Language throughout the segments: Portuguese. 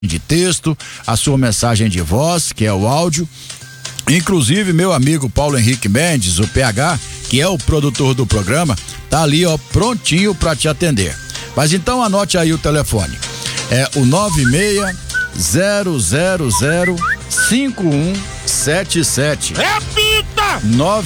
de texto, a sua mensagem de voz, que é o áudio. Inclusive, meu amigo Paulo Henrique Mendes, o PH, que é o produtor do programa, tá ali, ó, prontinho para te atender. Mas então anote aí o telefone. É o 960005177. Repita!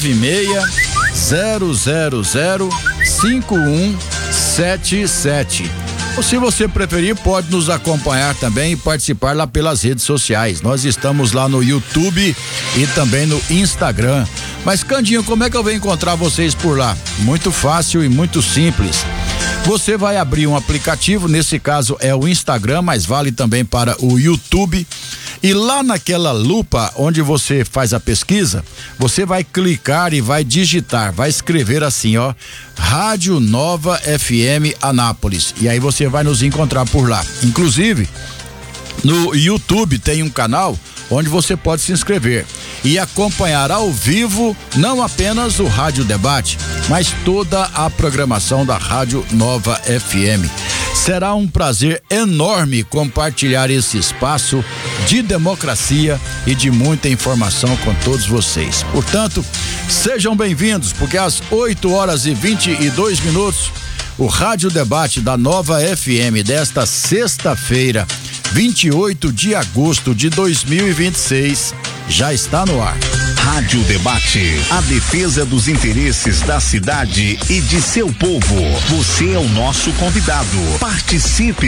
960005177. Ou se você preferir, pode nos acompanhar também e participar lá pelas redes sociais. Nós estamos lá no YouTube e também no Instagram. Mas, Candinho, como é que eu vou encontrar vocês por lá? Muito fácil e muito simples. Você vai abrir um aplicativo, nesse caso é o Instagram, mas vale também para o YouTube. E lá naquela lupa onde você faz a pesquisa, você vai clicar e vai digitar, vai escrever assim, ó, Rádio Nova FM Anápolis. E aí você vai nos encontrar por lá. Inclusive, no YouTube tem um canal onde você pode se inscrever e acompanhar ao vivo não apenas o Rádio Debate, mas toda a programação da Rádio Nova FM. Será um prazer enorme compartilhar esse espaço de democracia e de muita informação com todos vocês. Portanto, sejam bem-vindos, porque às 8h22, o Rádio Debate da Nova FM desta sexta-feira, 28 de agosto de 2026, já está no ar. Rádio Debate, a defesa dos interesses da cidade e de seu povo. Você é o nosso convidado. Participe.